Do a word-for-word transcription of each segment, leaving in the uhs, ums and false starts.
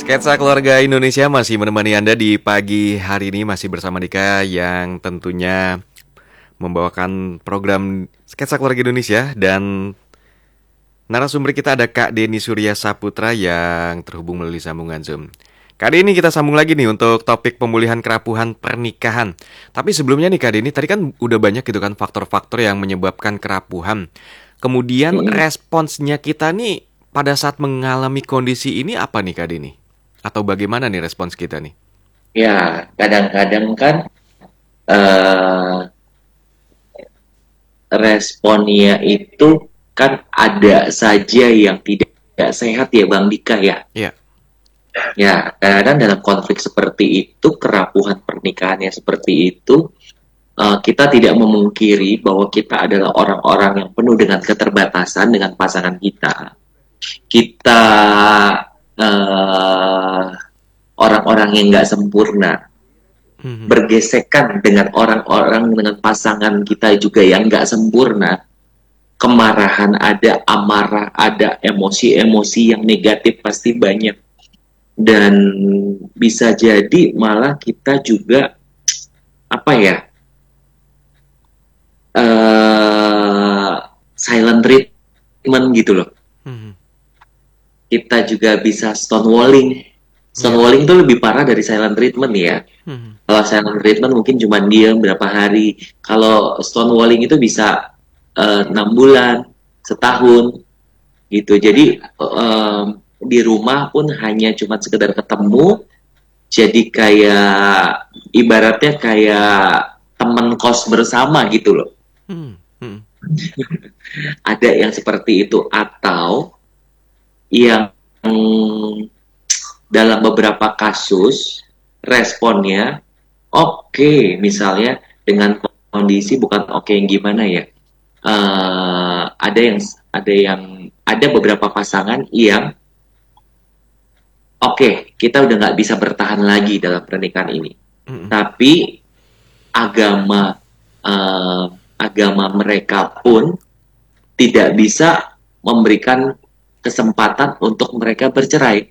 Sketsa Keluarga Indonesia masih menemani Anda di pagi hari ini, masih bersama Dika yang tentunya membawakan program Sketsa Keluarga Indonesia. Dan narasumber kita ada Kak Denny Surya Saputra yang terhubung melalui sambungan Zoom. Kali ini kita sambung lagi nih untuk topik pemulihan kerapuhan pernikahan. Tapi sebelumnya nih Kak Denny, tadi kan udah banyak gitu kan faktor-faktor yang menyebabkan kerapuhan. Kemudian Mm-mm. responsnya kita nih pada saat mengalami kondisi ini apa nih Kak Denny? Atau bagaimana nih respons kita nih? Ya, kadang-kadang kan eh, responnya itu kan ada saja yang tidak sehat ya Bang Dika ya. Iya. Ya, kadang-kadang dalam konflik seperti itu, kerapuhan pernikahannya seperti itu, eh, kita tidak memungkiri bahwa kita adalah orang-orang yang penuh dengan keterbatasan dengan pasangan kita. Kita eh, orang-orang yang nggak sempurna, Mhm. bergesekan dengan orang-orang dengan pasangan kita juga yang nggak sempurna. Kemarahan ada, amarah ada, emosi-emosi yang negatif pasti banyak. Dan bisa jadi malah kita juga apa ya, eh silent treatment gitu loh. Mhm. Kita juga bisa stonewalling. Iya. Stonewalling itu lebih parah dari silent treatment ya. Mhm. Kalau silent treatment mungkin cuma diam berapa hari. Kalau stonewalling itu bisa eh, enam bulan, setahun gitu. Jadi em, di rumah pun hanya cuma sekedar ketemu. Jadi kayak ibaratnya kayak teman kos bersama gitu loh. Mhm. Mhm. Ada yang seperti itu atau yang dalam beberapa kasus responnya oke, misalnya dengan kondisi bukan oke yang gimana ya. Eh, ada yang ada yang ada beberapa pasangan yang oke, kita udah nggak bisa bertahan lagi dalam pernikahan ini. Mhm. Tapi agama eh, agama mereka pun tidak bisa memberikan kesempatan untuk mereka bercerai.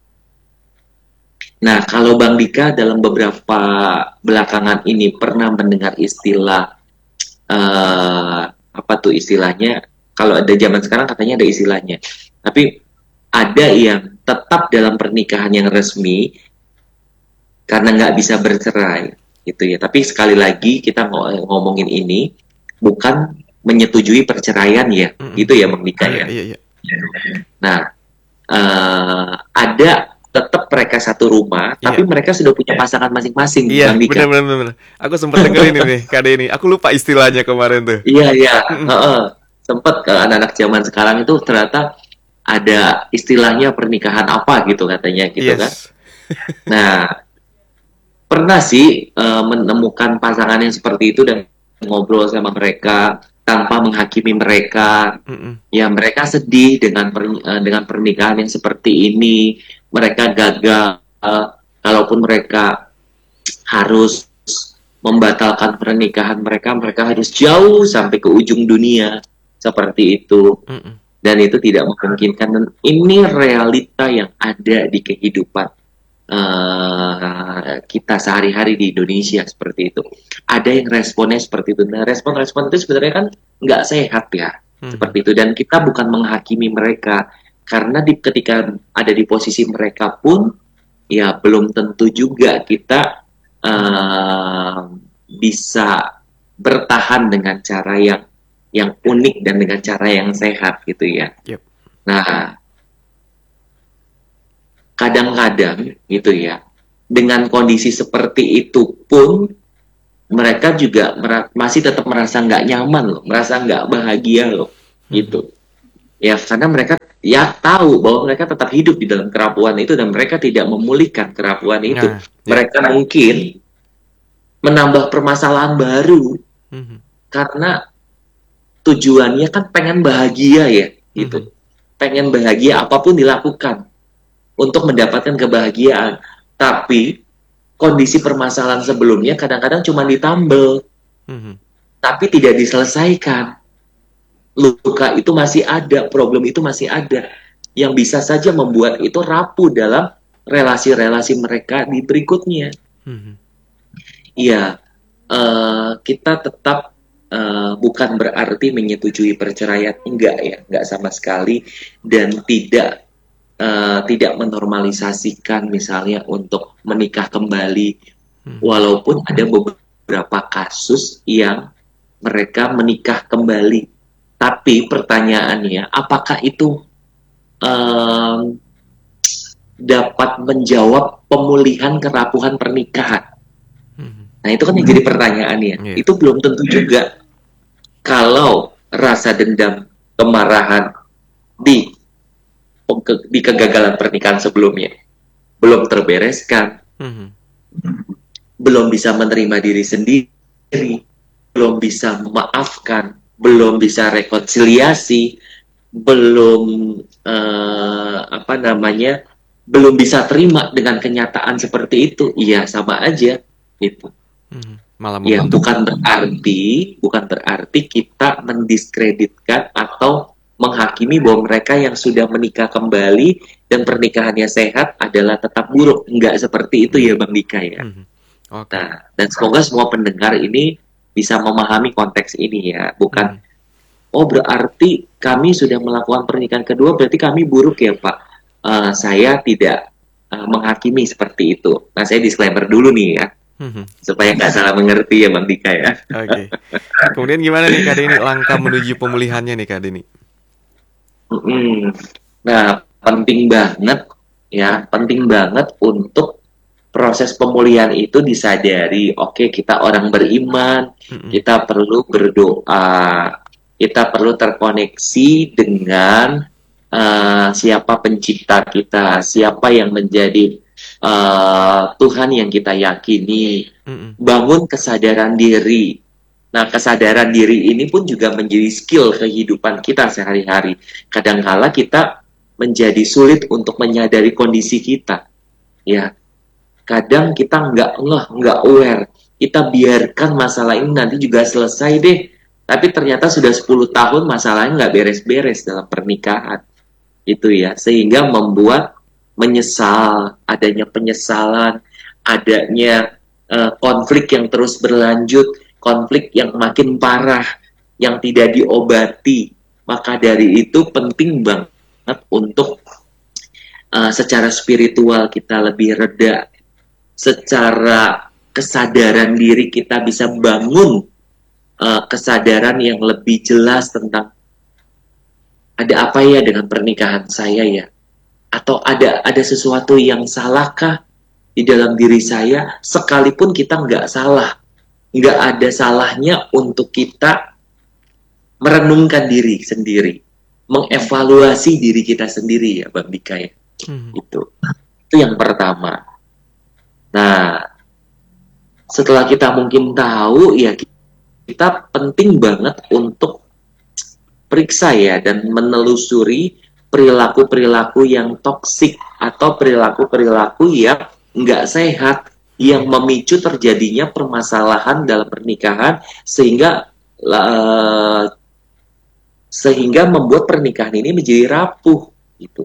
Nah, kalau Bang Dika dalam beberapa belakangan ini pernah mendengar istilah eh, apa tuh istilahnya? Kalau ada zaman sekarang katanya ada istilahnya. Tapi ada yang tetap dalam pernikahan yang resmi karena nggak bisa bercerai, gitu ya. Tapi sekali lagi kita ng- ngomongin ini bukan menyetujui perceraian ya, Mhm. gitu ya Bang Dika Iya, ya. iya, iya. Nah, eh, ada tetap mereka satu rumah, Iya. tapi mereka sudah punya pasangan masing-masing, Iya, Bang benar Dika. benar benar. Aku sempat dengerin ini Kak Denny. Aku lupa istilahnya kemarin tuh. Iya, iya, Mhm. heeh. Sempet ke anak-anak zaman sekarang itu ternyata ada istilahnya pernikahan apa gitu katanya gitu kan. Yes. Nah, pernah sih eh, menemukan pasangan yang seperti itu dan ngobrol sama mereka tanpa menghakimi mereka. Mhm. Ya, mereka sedih dengan per- eh, dengan pernikahan yang seperti ini. Mereka gagal. Kalaupun mereka harus membatalkan pernikahan mereka, mereka harus jauh sampai ke ujung dunia seperti itu. Mhm. Dan itu tidak memungkinkan. Dan ini realita yang ada di kehidupan eh, kita sehari-hari di Indonesia seperti itu. Ada yang responnya seperti itu. Nah, respon-respon itu sebenarnya kan nggak sehat ya, Mhm. seperti itu. Dan kita bukan menghakimi mereka karena di, ketika ada di posisi mereka pun, ya belum tentu juga kita eh, bisa bertahan dengan cara yang yang unik dan dengan cara yang sehat gitu ya. Yep. Nah, kadang-kadang gitu ya, dengan kondisi seperti itu pun mereka juga mera- masih tetap merasa nggak nyaman loh, merasa nggak bahagia loh, Mhm. gitu. Ya karena mereka ya tahu bahwa mereka tetap hidup di dalam kerapuan itu dan mereka tidak memulihkan kerapuan itu. Nah, ya. Mereka mungkin menambah permasalahan baru Mhm. karena tujuannya kan pengen bahagia ya, gitu. Mhm. Pengen bahagia apapun dilakukan untuk mendapatkan kebahagiaan. Tapi kondisi permasalahan sebelumnya kadang-kadang cuma ditambal, Mhm. tapi tidak diselesaikan. Luka itu masih ada, problem itu masih ada, yang bisa saja membuat itu rapuh dalam relasi-relasi mereka di berikutnya. Mhm. Iya, eh, kita tetap eh, bukan berarti menyetujui perceraian, enggak ya, enggak sama sekali, dan tidak eh, tidak menormalisasikan misalnya untuk menikah kembali, Mhm. walaupun ada beberapa kasus yang mereka menikah kembali. Tapi pertanyaannya, apakah itu em, dapat menjawab pemulihan kerapuhan pernikahan? Mhm. Nah, itu kan yang jadi pertanyaannya. Iya. Itu belum tentu juga. Kalau rasa dendam, kemarahan di di kegagalan pernikahan sebelumnya belum terbereskan, Mhm. belum bisa menerima diri sendiri, belum bisa memaafkan, belum bisa rekonsiliasi, belum eh, apa namanya, belum bisa terima dengan kenyataan seperti itu, iya sama aja gitu. Mhm. Malah Ya, membentuk. bukan berarti, bukan berarti kita mendiskreditkan atau menghakimi bahwa mereka yang sudah menikah kembali dan pernikahannya sehat adalah tetap buruk. Enggak seperti itu ya, Iya. Bang Dika ya. Mhm. Oke. Nah, dan semoga semua pendengar ini bisa memahami konteks ini ya. Bukan, Mhm. oh berarti kami sudah melakukan pernikahan kedua, berarti kami buruk ya Pak. Eh, saya tidak eh, menghakimi seperti itu. Nah, saya disclaimer dulu nih ya, Mhm. supaya nggak salah mengerti ya Bang Dika ya. Oke. Kemudian gimana nih Kak Deni langkah menuju pemulihannya nih Kak Deni? Mm-mm. Nah, penting banget ya, penting banget untuk proses pemulihan itu disadari. Oke, kita orang beriman, Mhm. kita perlu berdoa, kita perlu terkoneksi dengan eh, siapa pencipta kita, siapa yang menjadi eh, Tuhan yang kita yakini. Mhm. Bangun kesadaran diri. Nah, kesadaran diri ini pun juga menjadi skill kehidupan kita sehari-hari. Kadangkala kita menjadi sulit untuk menyadari kondisi kita. Ya, kadang kita nggak ngeh, nggak aware. Kita biarkan masalah ini nanti juga selesai deh. Tapi ternyata sudah sepuluh tahun masalahnya nggak beres-beres dalam pernikahan. Itu ya, sehingga membuat menyesal, adanya penyesalan, adanya eh, konflik yang terus berlanjut, konflik yang makin parah, yang tidak diobati. Maka dari itu penting banget untuk uh, secara spiritual kita lebih reda, secara kesadaran diri kita bisa bangun uh, kesadaran yang lebih jelas tentang ada apa ya dengan pernikahan saya ya, atau ada ada sesuatu yang salahkah di dalam diri saya, sekalipun kita nggak salah, nggak ada salahnya untuk kita merenungkan diri sendiri, mengevaluasi diri kita sendiri ya Bang Dika ya. Mhm. Itu itu yang pertama. Nah, setelah kita mungkin tahu ya, kita penting banget untuk periksa ya dan menelusuri perilaku-perilaku yang toksik atau perilaku-perilaku yang nggak sehat yang memicu terjadinya permasalahan dalam pernikahan sehingga uh, sehingga membuat pernikahan ini menjadi rapuh gitu.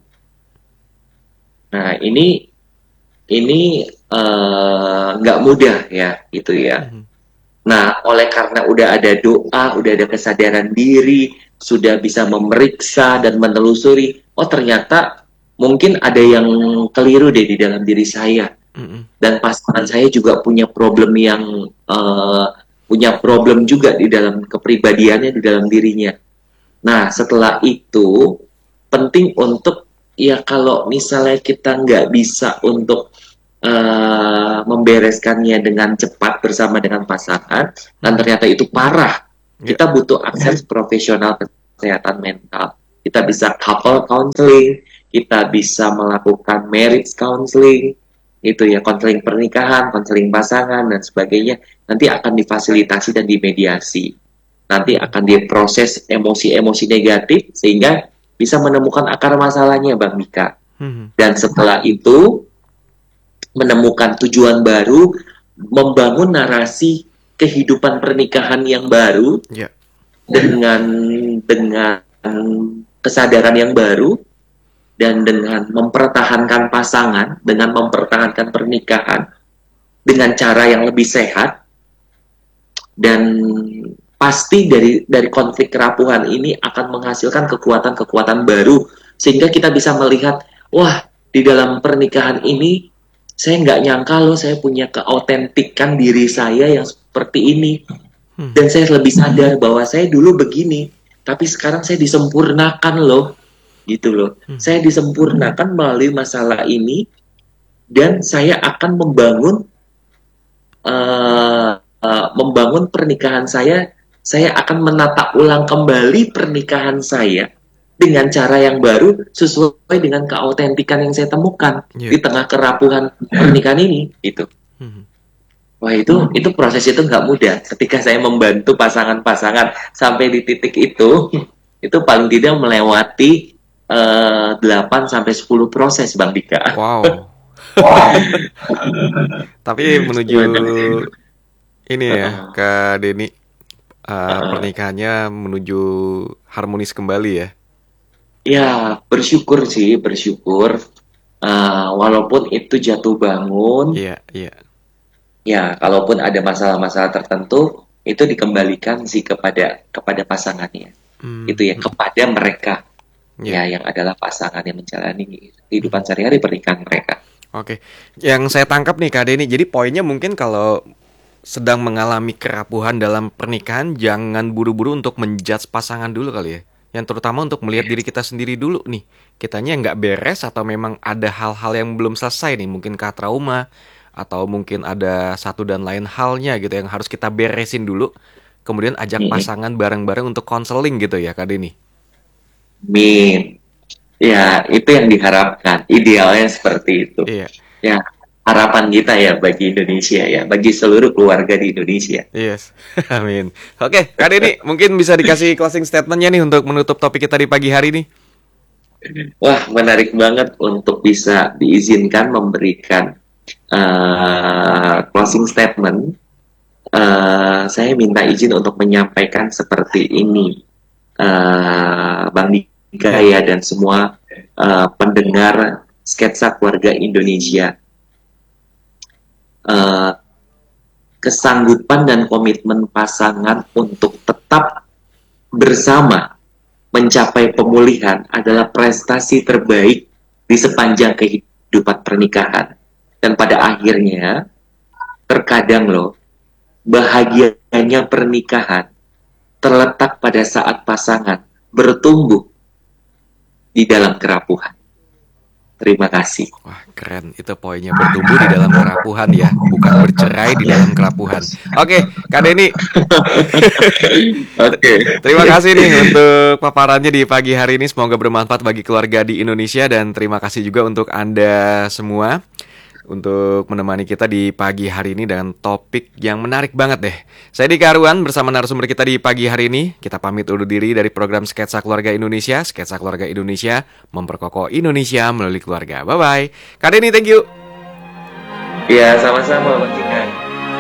Nah, ini ini nggak uh, mudah ya gitu ya. Mhm. Nah, oleh karena udah ada doa, udah ada kesadaran diri, sudah bisa memeriksa dan menelusuri, oh ternyata mungkin ada yang keliru deh di dalam diri saya. Mhm. Dan pasangan saya juga punya problem yang uh, punya problem juga di dalam kepribadiannya, di dalam dirinya. Nah, setelah itu penting untuk ya kalau misalnya kita nggak bisa untuk Uh, membereskannya dengan cepat bersama dengan pasangan dan ternyata itu parah, Ya. kita butuh akses profesional kesehatan mental. Kita bisa couple counseling, kita bisa melakukan marriage counseling, itu ya, konseling pernikahan, konseling pasangan dan sebagainya. Nanti akan difasilitasi dan dimediasi. Nanti akan diproses emosi-emosi negatif sehingga bisa menemukan akar masalahnya, Bang Mika. Mhm. Dan setelah itu menemukan tujuan baru, membangun narasi kehidupan pernikahan yang baru Ya. dengan dengan kesadaran yang baru dan dengan mempertahankan pasangan, dengan mempertahankan pernikahan dengan cara yang lebih sehat, dan pasti dari dari konflik kerapuhan ini akan menghasilkan kekuatan-kekuatan baru sehingga kita bisa melihat, wah, di dalam pernikahan ini saya nggak nyangka loh saya punya keautentikan diri saya yang seperti ini, dan saya lebih sadar bahwa saya dulu begini tapi sekarang saya disempurnakan loh, gitu loh. Saya disempurnakan melalui masalah ini, dan saya akan membangun uh, uh, membangun pernikahan saya. Saya akan menata ulang kembali pernikahan saya dengan cara yang baru sesuai dengan keautentikan yang saya temukan yeah. di tengah kerapuhan pernikahan ini, gitu. Hmm. Wah, itu itu proses itu nggak mudah. Ketika saya membantu pasangan-pasangan sampai di titik itu, itu paling tidak melewati uh, delapan sampai sepuluh proses, Bang Dika. Wow. Wow. Tapi menuju ini ya, Kak Denny, uh, pernikahannya menuju harmonis kembali ya? Ya, bersyukur sih, bersyukur. Uh, walaupun itu jatuh bangun. Iya, iya. Ya, kalaupun ada masalah-masalah tertentu, itu dikembalikan sih kepada kepada pasangannya. Hmm. Itu ya, kepada mereka. Yeah. Ya, yang adalah pasangan yang menjalani kehidupan sehari-hari pernikahan mereka. Oke, yang saya tangkap nih Kak Denny, jadi poinnya mungkin kalau sedang mengalami kerapuhan dalam pernikahan, jangan buru-buru untuk menjudge pasangan dulu kali ya. Yang terutama untuk melihat diri kita sendiri dulu nih. Kitanya nggak beres atau memang ada hal-hal yang belum selesai nih, mungkin kah trauma, atau mungkin ada satu dan lain halnya gitu yang harus kita beresin dulu. Kemudian ajak pasangan bareng-bareng untuk konseling gitu ya Kak Denny. Min. Ya, itu yang diharapkan. Idealnya seperti itu. Iya. Ya, harapan kita ya bagi Indonesia ya, bagi seluruh keluarga di Indonesia. Yes, amin. Oke, Kak Denny, mungkin bisa dikasih closing statement-nya nih untuk menutup topik kita di pagi hari ini. Wah, menarik banget untuk bisa diizinkan memberikan uh, closing statement. Uh, saya minta izin untuk menyampaikan seperti ini, uh, Bang Dika ya, dan semua uh, pendengar Sketsa Keluarga Indonesia. Uh, kesanggupan dan komitmen pasangan untuk tetap bersama mencapai pemulihan adalah prestasi terbaik di sepanjang kehidupan pernikahan. Dan pada akhirnya, terkadang loh, bahagianya pernikahan terletak pada saat pasangan bertumbuh di dalam kerapuhan. Terima kasih. Wah, keren. Itu poinnya, bertumbuh di dalam kerapuhan ya, bukan bercerai di dalam kerapuhan. Oke, Kak Denny. Oke. Terima kasih nih untuk paparannya di pagi hari ini. Semoga bermanfaat bagi keluarga di Indonesia, dan terima kasih juga untuk Anda semua untuk menemani kita di pagi hari ini dengan topik yang menarik banget deh. Saya Dika Arwan bersama narasumber kita di pagi hari ini. Kita pamit undur diri dari program Sketsa Keluarga Indonesia. Sketsa Keluarga Indonesia, memperkokoh Indonesia melalui keluarga. Bye-bye. Kak Denny, thank you. Iya, sama-sama Mas Dika.